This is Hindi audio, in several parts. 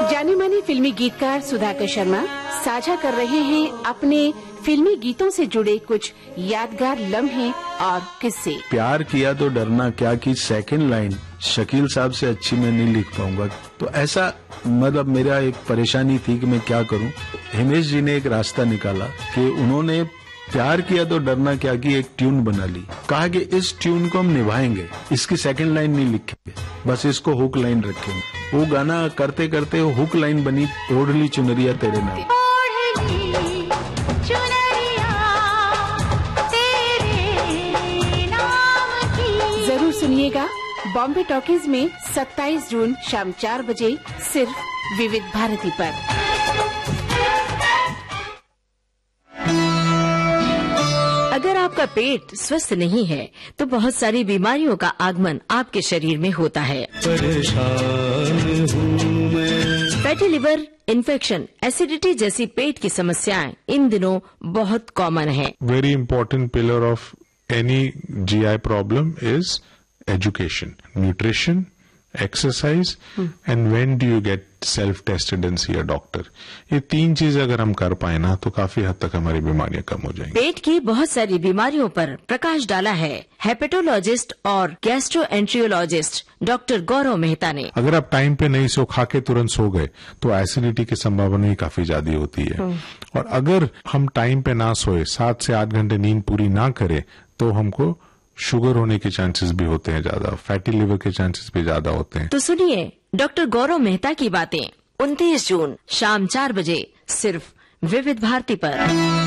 जाने माने फिल्मी गीतकार सुधाकर शर्मा साझा कर रहे हैं अपने फिल्मी गीतों से जुड़े कुछ यादगार लम्हे और किस्से। प्यार किया तो डरना क्या की सेकंड लाइन शकील साहब से अच्छी मैं नहीं लिख पाऊंगा, तो ऐसा मतलब मेरा एक परेशानी थी कि मैं क्या करूं। हिमेश जी ने एक रास्ता निकाला कि उन्होंने प्यार किया तो डरना क्या की एक ट्यून बना ली। कहा कि इस ट्यून को हम निभाएंगे, इसकी सेकंड लाइन नहीं लिखेंगे, बस इसको हुक लाइन रखेंगे। वो गाना करते करते हुक लाइन बनी, ओढ़ली चुनरिया तेरे नाम। जरूर सुनिएगा बॉम्बे टॉकीज में 27 जून शाम 4 बजे सिर्फ विविध भारती पर। अगर आपका पेट स्वस्थ नहीं है तो बहुत सारी बीमारियों का आगमन आपके शरीर में होता है। परेशान हूँ मैं। फैटी लिवर, इन्फेक्शन, एसिडिटी जैसी पेट की समस्याएं इन दिनों बहुत कॉमन है। Very important pillar of any GI problem is education, nutrition, exercise, and when do you get self-tested and see a doctor। ये तीन चीज अगर हम कर पाए ना तो काफी हद तक हमारी बीमारियां कम हो जाएंगी। पेट की बहुत सारी बीमारियों पर प्रकाश डाला है हेपेटोलॉजिस्ट और गैस्ट्रोएंट्रियोलॉजिस्ट डॉक्टर गौरव मेहता ने। अगर आप टाइम पे नहीं सो खा के तुरंत सो गए तो एसिडिटी की संभावना ही काफी ज्यादा होती है। और अगर हम टाइम पे ना सोए, 7 से 8 घंटे नींद पूरी ना करें तो हमको शुगर होने के चांसेस भी होते हैं ज्यादा, फैटी लिवर के चांसेस भी ज्यादा होते हैं। तो सुनिए डॉक्टर गौरव मेहता की बातें 29 जून शाम 4 बजे सिर्फ विविध भारती पर।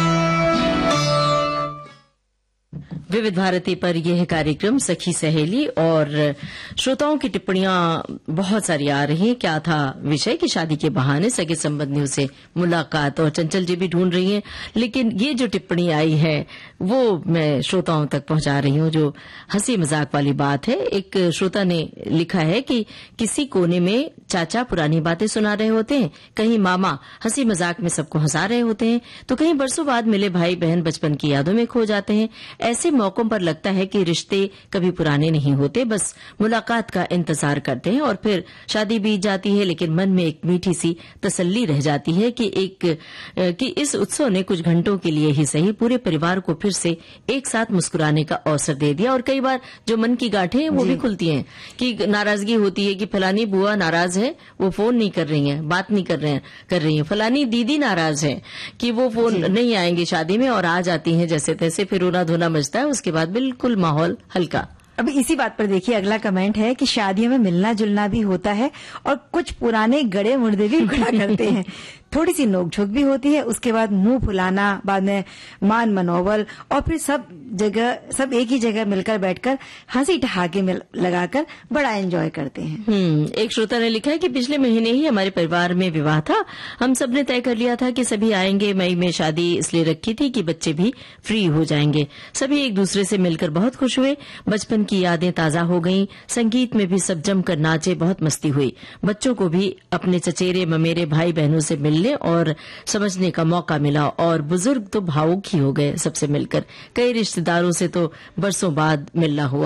विविध भारती पर यह कार्यक्रम सखी सहेली, और श्रोताओं की टिप्पणियां बहुत सारी आ रही हैं। क्या था विषय कि शादी के बहाने सगे संबंधियों से मुलाकात, और चंचल जी भी ढूंढ रही हैं। लेकिन ये जो टिप्पणी आई है वो मैं श्रोताओं तक पहुंचा रही हूं, जो हंसी मजाक वाली बात है। एक श्रोता ने लिखा है कि किसी कोने में चाचा पुरानी बातें सुना रहे होते हैं, कहीं मामा हंसी मजाक में सबको हंसा रहे होते हैं, तो कहीं बरसों बाद मिले भाई बहन बचपन की यादों में खो जाते हैं। ऐसे मौकों पर लगता है कि रिश्ते कभी पुराने नहीं होते, बस मुलाकात का इंतजार करते हैं और फिर शादी बीत जाती है। लेकिन मन में एक मीठी सी तसल्ली रह जाती है कि इस उत्सव ने कुछ घंटों के लिए ही सही पूरे परिवार को फिर से एक साथ मुस्कुराने का अवसर दे दिया। और कई बार जो मन की गांठें वो भी खुलती हैं कि नाराजगी होती है कि फलानी बुआ नाराज है, वो फोन नहीं कर रही हैं, बात नहीं कर रही हैं। फलानी दीदी नाराज है कि वो फोन नहीं आएंगे शादी में, और आ जाती हैं जैसे तैसे, फिर रोना धोना मचता है। उसके बाद बिल्कुल माहौल हल्का। अब इसी बात पर देखिए अगला कमेंट है कि शादियों में मिलना जुलना भी होता है और कुछ पुराने गड़े मुर्दे भी उखड़ा करते हैं। थोड़ी सी नोकझोंक भी होती है, उसके बाद मुंह फुलाना, बाद में मान मनोबल, और फिर सब एक ही जगह मिलकर बैठकर हंसी ठहाके लगाकर बड़ा एंजॉय करते हैं। एक श्रोता ने लिखा है कि पिछले महीने ही हमारे परिवार में विवाह था। हम सब ने तय कर लिया था कि सभी आएंगे। मई में शादी इसलिए रखी थी कि बच्चे भी फ्री हो जाएंगे। सभी एक दूसरे से मिलकर बहुत खुश हुए, बचपन की यादें ताजा हो गईं। संगीत में भी सब जमकर नाचे, बहुत मस्ती हुई। बच्चों को भी अपने चचेरे ममेरे भाई बहनों से मिलने और समझने का मौका मिला, और बुजुर्ग तो भावुक ही हो गए सबसे मिलकर। कई रिश्तेदारों से तो बरसों बाद मिलना हुआ।